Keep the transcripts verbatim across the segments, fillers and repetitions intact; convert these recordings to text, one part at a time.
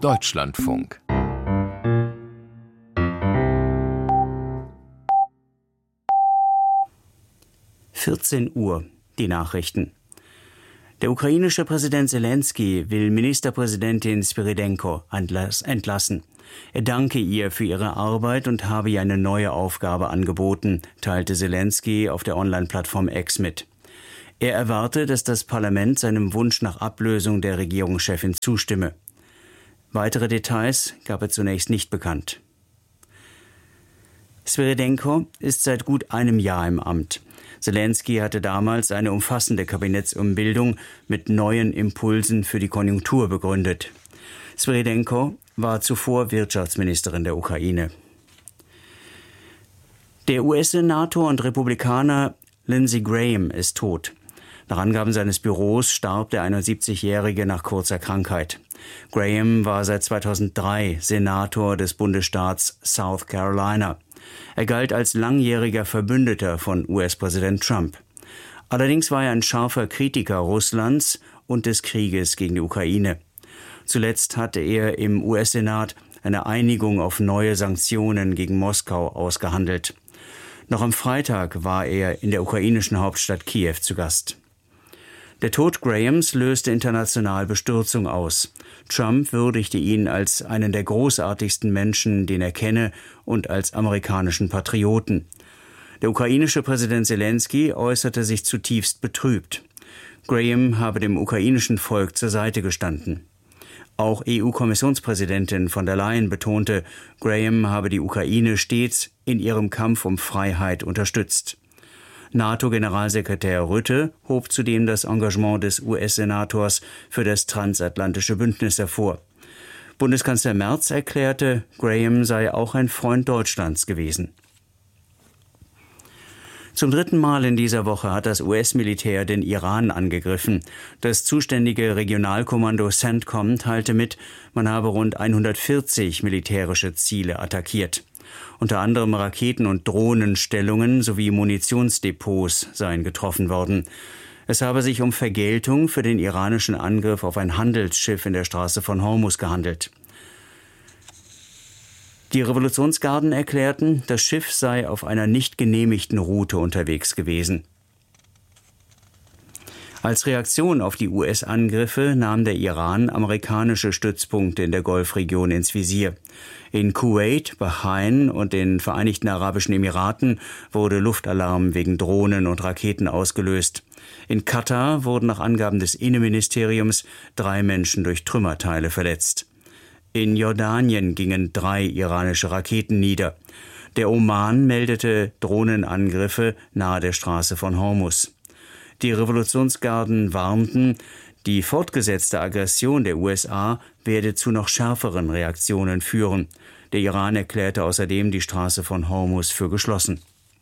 Deutschlandfunk. vierzehn Uhr, die Nachrichten. Der ukrainische Präsident Selenskyj will Ministerpräsidentin Svyrydenko entlassen. Er danke ihr für ihre Arbeit und habe ihr eine neue Aufgabe angeboten, teilte Selenskyj auf der Online-Plattform X mit. Er erwarte, dass das Parlament seinem Wunsch nach Ablösung der Regierungschefin zustimme. Weitere Details gab er zunächst nicht bekannt. Svyrydenko ist seit gut einem Jahr im Amt. Selenskyj hatte damals eine umfassende Kabinettsumbildung mit neuen Impulsen für die Konjunktur begründet. Svyrydenko war zuvor Wirtschaftsministerin der Ukraine. Der U S-Senator und Republikaner Lindsey Graham ist tot. Nach Angaben seines Büros starb der einundsiebzigjährige nach kurzer Krankheit. Graham war seit zweitausenddrei Senator des Bundesstaats South Carolina. Er galt als langjähriger Verbündeter von U S-Präsident Trump. Allerdings war er ein scharfer Kritiker Russlands und des Krieges gegen die Ukraine. Zuletzt hatte er im U S-Senat eine Einigung auf neue Sanktionen gegen Moskau ausgehandelt. Noch am Freitag war er in der ukrainischen Hauptstadt Kiew zu Gast. Der Tod Grahams löste international Bestürzung aus. Trump würdigte ihn als einen der großartigsten Menschen, den er kenne, und als amerikanischen Patrioten. Der ukrainische Präsident Selenskyj äußerte sich zutiefst betrübt. Graham habe dem ukrainischen Volk zur Seite gestanden. Auch E U-Kommissionspräsidentin von der Leyen betonte, Graham habe die Ukraine stets in ihrem Kampf um Freiheit unterstützt. NATO-Generalsekretär Rutte hob zudem das Engagement des U S-Senators für das transatlantische Bündnis hervor. Bundeskanzler Merz erklärte, Graham sei auch ein Freund Deutschlands gewesen. Zum dritten Mal in dieser Woche hat das U S-Militär den Iran angegriffen. Das zuständige Regionalkommando CENTCOM teilte mit, man habe rund hundertvierzig militärische Ziele attackiert. Unter anderem Raketen- und Drohnenstellungen sowie Munitionsdepots seien getroffen worden. Es habe sich um Vergeltung für den iranischen Angriff auf ein Handelsschiff in der Straße von Hormuz gehandelt. Die Revolutionsgarden erklärten, das Schiff sei auf einer nicht genehmigten Route unterwegs gewesen. Als Reaktion auf die U S-Angriffe nahm der Iran amerikanische Stützpunkte in der Golfregion ins Visier. In Kuwait, Bahrain und den Vereinigten Arabischen Emiraten wurde Luftalarm wegen Drohnen und Raketen ausgelöst. In Katar wurden nach Angaben des Innenministeriums drei Menschen durch Trümmerteile verletzt. In Jordanien gingen drei iranische Raketen nieder. Der Oman meldete Drohnenangriffe nahe der Straße von Hormuz. Die Revolutionsgarden warnten, die fortgesetzte Aggression der U S A werde zu noch schärferen Reaktionen führen. Der Iran erklärte außerdem die Straße von Hormuz für geschlossen.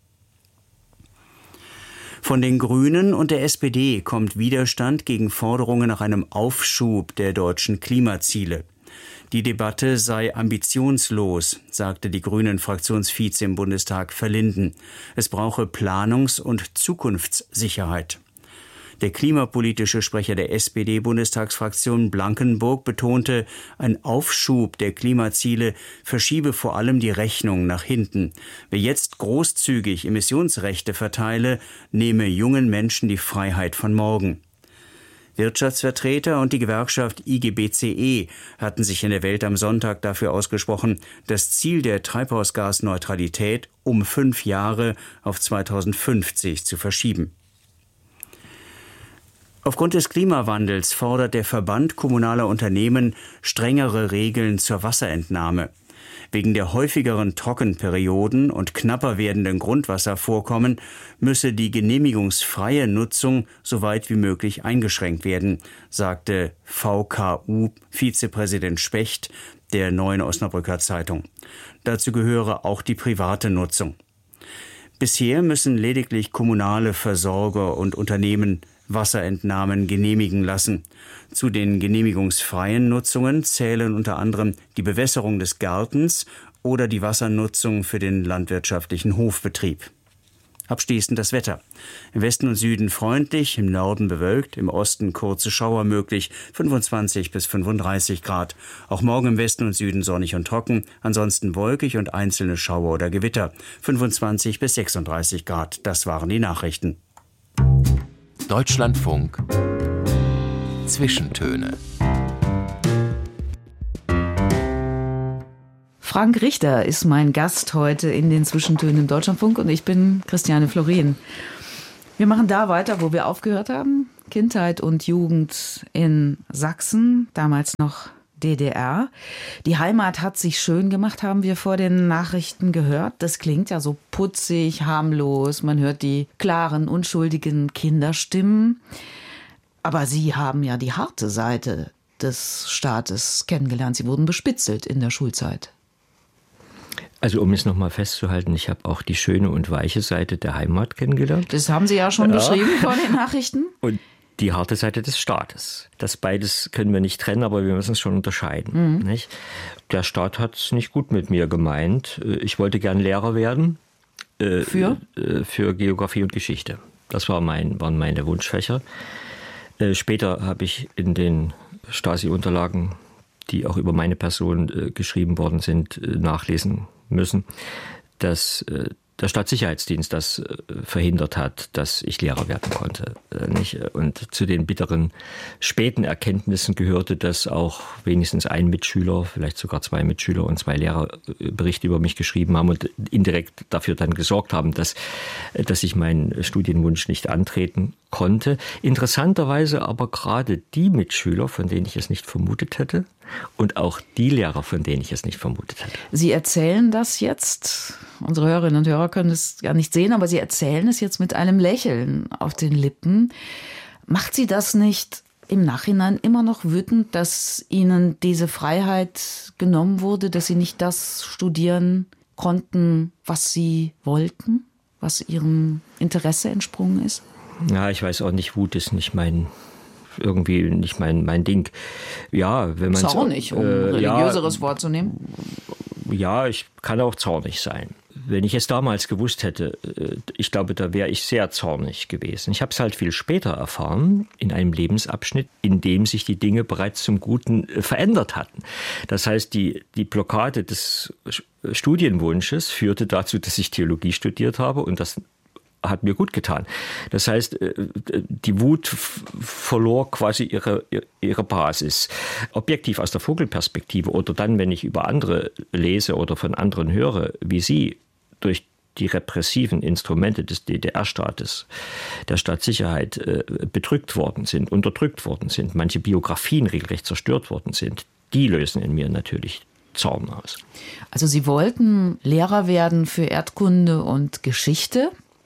Von den Grünen und der S P D kommt Widerstand gegen Forderungen nach einem Aufschub der deutschen Klimaziele. Die Debatte sei ambitionslos, sagte die Grünen-Fraktionsvize im Bundestag Verlinden. Es brauche Planungs- und Zukunftssicherheit. Der klimapolitische Sprecher der S P D-Bundestagsfraktion Blankenburg betonte, ein Aufschub der Klimaziele verschiebe vor allem die Rechnung nach hinten. Wer jetzt großzügig Emissionsrechte verteile, nehme jungen Menschen die Freiheit von morgen. Wirtschaftsvertreter und die Gewerkschaft I G B C E hatten sich in der Welt am Sonntag dafür ausgesprochen, das Ziel der Treibhausgasneutralität um fünf Jahre auf zweitausendfünfzig zu verschieben. Aufgrund des Klimawandels fordert der Verband kommunaler Unternehmen strengere Regeln zur Wasserentnahme. Wegen der häufigeren Trockenperioden und knapper werdenden Grundwasservorkommen müsse die genehmigungsfreie Nutzung so weit wie möglich eingeschränkt werden, sagte V K U-Vizepräsident Specht der Neuen Osnabrücker Zeitung. Dazu gehöre auch die private Nutzung. Bisher müssen lediglich kommunale Versorger und Unternehmen Wasserentnahmen genehmigen lassen. Zu den genehmigungsfreien Nutzungen zählen unter anderem die Bewässerung des Gartens oder die Wassernutzung für den landwirtschaftlichen Hofbetrieb. Abschließend das Wetter. Im Westen und Süden freundlich, im Norden bewölkt, im Osten kurze Schauer möglich, fünfundzwanzig bis fünfunddreißig Grad. Auch morgen im Westen und Süden sonnig und trocken, ansonsten wolkig und einzelne Schauer oder Gewitter, fünfundzwanzig bis sechsunddreißig Grad. Das waren die Nachrichten. Deutschlandfunk Zwischentöne. Frank Richter ist mein Gast heute in den Zwischentönen im Deutschlandfunk und ich bin Christiane Florin. Wir machen da weiter, wo wir aufgehört haben. Kindheit und Jugend in Sachsen, damals noch D D R. Die Heimat hat sich schön gemacht, haben wir vor den Nachrichten gehört. Das klingt ja so putzig, harmlos. Man hört die klaren, unschuldigen Kinderstimmen. Aber Sie haben ja die harte Seite des Staates kennengelernt. Sie wurden bespitzelt in der Schulzeit. Also um es nochmal festzuhalten, ich habe auch die schöne und weiche Seite der Heimat kennengelernt. Das haben Sie ja schon ja. beschrieben vor den Nachrichten. Und die harte Seite des Staates. Das beides können wir nicht trennen, aber wir müssen es schon unterscheiden. Mhm. Nicht? Der Staat hat es nicht gut mit mir gemeint. Ich wollte gern Lehrer werden. Äh, für? Äh, für Geografie und Geschichte. Das war mein, waren meine Wunschfächer. Äh, später habe ich in den Stasi-Unterlagen, die auch über meine Person äh, geschrieben worden sind, äh, nachlesen müssen, dass äh, der Staatssicherheitsdienst das äh, verhindert hat, dass ich Lehrer werden konnte. Äh, nicht? Und zu den bitteren späten Erkenntnissen gehörte, dass auch wenigstens ein Mitschüler, vielleicht sogar zwei Mitschüler und zwei Lehrer äh, Berichte über mich geschrieben haben und indirekt dafür dann gesorgt haben, dass, äh, dass ich meinen Studienwunsch nicht antreten konnte. Interessanterweise aber gerade die Mitschüler, von denen ich es nicht vermutet hätte, und auch die Lehrer, von denen ich es nicht vermutet hätte. Sie erzählen das jetzt, unsere Hörerinnen und Hörer können es gar nicht sehen, aber Sie erzählen es jetzt mit einem Lächeln auf den Lippen. Macht Sie das nicht im Nachhinein immer noch wütend, dass Ihnen diese Freiheit genommen wurde, dass Sie nicht das studieren konnten, was Sie wollten, was Ihrem Interesse entsprungen ist? Ja, ich weiß auch nicht, Wut ist nicht mein... irgendwie nicht mein, mein Ding. Ja, wenn man zornig, um ein äh, religiöseres ja, Wort zu nehmen? Ja, ich kann auch zornig sein. Wenn ich es damals gewusst hätte, ich glaube, da wäre ich sehr zornig gewesen. Ich habe es halt viel später erfahren, in einem Lebensabschnitt, in dem sich die Dinge bereits zum Guten verändert hatten. Das heißt, die, die Blockade des Studienwunsches führte dazu, dass ich Theologie studiert habe und das hat mir gut getan. Das heißt, die Wut verlor quasi ihre, ihre Basis. Objektiv aus der Vogelperspektive oder dann, wenn ich über andere lese oder von anderen höre, wie sie durch die repressiven Instrumente des D D R-Staates, der Staatssicherheit äh, bedrückt worden sind, unterdrückt worden sind, manche Biografien regelrecht zerstört worden sind, die lösen in mir natürlich Zorn aus. Also Sie wollten Lehrer werden für Erdkunde und Geschichte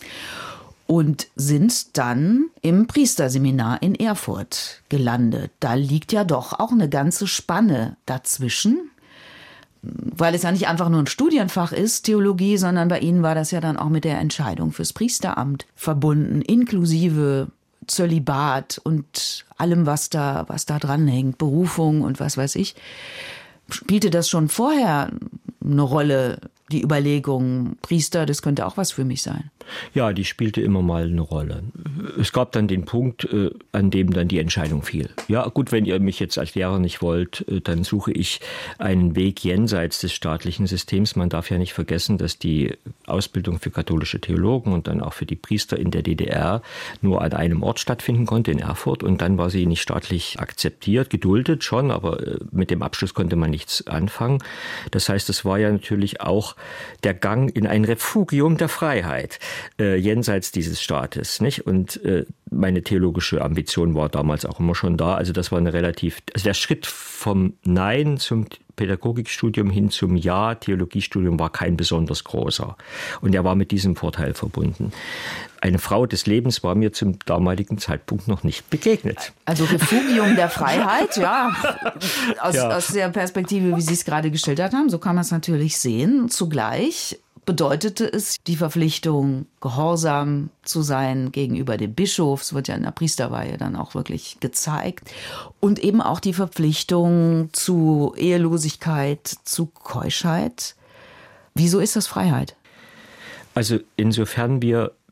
und sind dann im Priesterseminar in Erfurt gelandet. Da liegt ja doch auch eine ganze Spanne dazwischen, weil es ja nicht einfach nur ein Studienfach ist, Theologie, sondern bei Ihnen war das ja dann auch mit der Entscheidung fürs Priesteramt verbunden, inklusive Zölibat und allem, was da, was da dranhängt, Berufung und was weiß ich. Spielte das schon vorher eine Rolle, die Überlegung, Priester, das könnte auch was für mich sein? Ja, die spielte immer mal eine Rolle. Es gab dann den Punkt, äh, an dem dann die Entscheidung fiel. Ja, gut, wenn ihr mich jetzt als Lehrer nicht wollt, äh, dann suche ich einen Weg jenseits des staatlichen Systems. Man darf ja nicht vergessen, dass die Ausbildung für katholische Theologen und dann auch für die Priester in der D D R nur an einem Ort stattfinden konnte, in Erfurt. Und dann war sie nicht staatlich akzeptiert, geduldet schon, aber äh, mit dem Abschluss konnte man nichts anfangen. Das heißt, es war ja natürlich auch der Gang in ein Refugium der Freiheit. Äh, jenseits dieses Staates, nicht? Und äh, meine theologische Ambition war damals auch immer schon da. Also das war eine relativ, also der Schritt vom Nein zum Pädagogikstudium hin zum Ja, Theologiestudium war kein besonders großer. Und er war mit diesem Vorteil verbunden. Eine Frau des Lebens war mir zum damaligen Zeitpunkt noch nicht begegnet. Also Refugium der Freiheit, ja. Aus, ja. aus der Perspektive, wie Sie es gerade geschildert haben, so kann man es natürlich sehen. Zugleich bedeutete es die Verpflichtung, gehorsam zu sein gegenüber dem Bischof. Es wird ja in der Priesterweihe dann auch wirklich gezeigt. Und eben auch die Verpflichtung zu Ehelosigkeit, zu Keuschheit. Wieso ist das Freiheit? Also insofern wir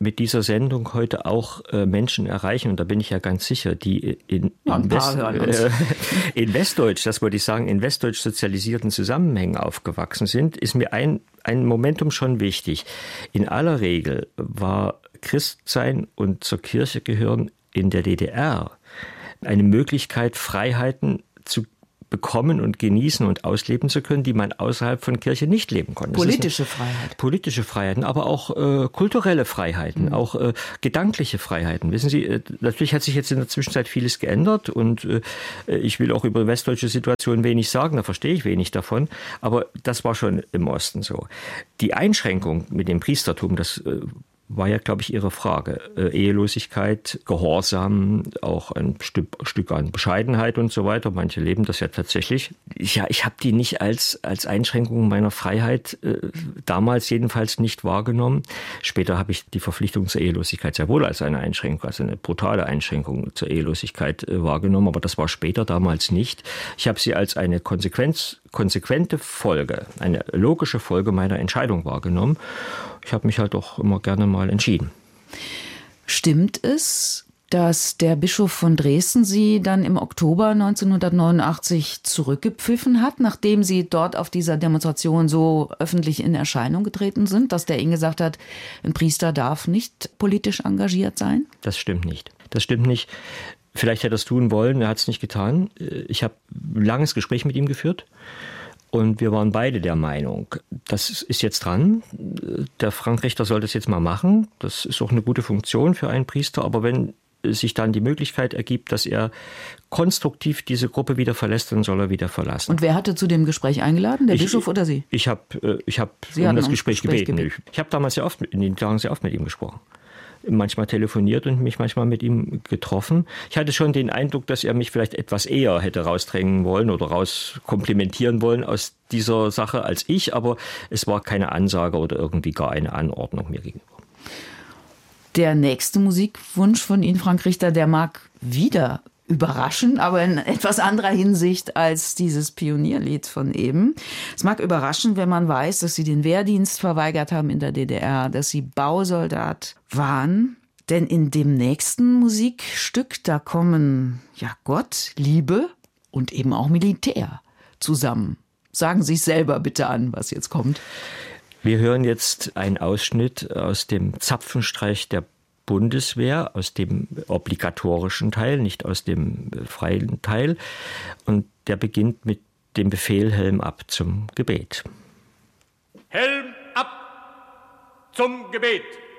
mit dieser Sendung heute auch äh, Menschen erreichen, und da bin ich ja ganz sicher, die in, ja, in, West, äh, in Westdeutsch, das wollte ich sagen, in Westdeutsch sozialisierten Zusammenhängen aufgewachsen sind, ist mir ein, ein Momentum schon wichtig. In aller Regel war Christsein und zur Kirche gehören in der D D R eine Möglichkeit, Freiheiten zu bekommen und genießen und ausleben zu können, die man außerhalb von Kirche nicht leben konnte. Politische Freiheit. Politische Freiheiten, aber auch äh, kulturelle Freiheiten, mhm. auch äh, gedankliche Freiheiten. Wissen Sie, äh, natürlich hat sich jetzt in der Zwischenzeit vieles geändert, und äh, ich will auch über westdeutsche Situation wenig sagen, da verstehe ich wenig davon, aber das war schon im Osten so. Die Einschränkung mit dem Priestertum, das äh, war ja, glaube ich, Ihre Frage. Äh, Ehelosigkeit, Gehorsam, auch ein Stück, Stück an Bescheidenheit und so weiter. Manche leben das ja tatsächlich. Ja, ich habe die nicht als, als Einschränkung meiner Freiheit, äh, damals jedenfalls nicht wahrgenommen. Später habe ich die Verpflichtung zur Ehelosigkeit sehr wohl als eine Einschränkung, als eine brutale Einschränkung zur Ehelosigkeit äh, wahrgenommen. Aber das war später, damals nicht. Ich habe sie als eine Konsequenz, konsequente Folge, eine logische Folge meiner Entscheidung wahrgenommen. Ich habe mich halt auch immer gerne mal entschieden. Stimmt es, dass der Bischof von Dresden Sie dann im Oktober neunzehnhundertneunundachtzig zurückgepfiffen hat, nachdem Sie dort auf dieser Demonstration so öffentlich in Erscheinung getreten sind, dass der Ihnen gesagt hat, ein Priester darf nicht politisch engagiert sein? Das stimmt nicht. Das stimmt nicht. Vielleicht hätte er es tun wollen, er hat es nicht getan. Ich habe ein langes Gespräch mit ihm geführt. Und wir waren beide der Meinung, das ist jetzt dran, der Frank Richter soll das jetzt mal machen, das ist auch eine gute Funktion für einen Priester, aber wenn sich dann die Möglichkeit ergibt, dass er konstruktiv diese Gruppe wieder verlässt, dann soll er wieder verlassen. Und wer hatte zu dem Gespräch eingeladen, der ich, Bischof oder Sie? Ich habe ich hab um das Gespräch, Gespräch gebeten. gebeten. Ich habe damals sehr oft, in den Tagen sehr oft mit ihm gesprochen. Manchmal telefoniert und mich manchmal mit ihm getroffen. Ich hatte schon den Eindruck, dass er mich vielleicht etwas eher hätte rausdrängen wollen oder rauskomplimentieren wollen aus dieser Sache als ich, aber es war keine Ansage oder irgendwie gar eine Anordnung mir gegenüber. Der nächste Musikwunsch von Ihnen, Frank Richter, der mag wieder überraschen, aber in etwas anderer Hinsicht als dieses Pionierlied von eben. Es mag überraschen, wenn man weiß, dass Sie den Wehrdienst verweigert haben in der D D R, dass Sie Bausoldat waren. Denn in dem nächsten Musikstück, da kommen ja Gott, Liebe und eben auch Militär zusammen. Sagen Sie es selber bitte an, was jetzt kommt. Wir hören jetzt einen Ausschnitt aus dem Zapfenstreich der Bundeswehr, aus dem obligatorischen Teil, nicht aus dem freien Teil. Und der beginnt mit dem Befehl Helm ab zum Gebet. Helm ab zum Gebet!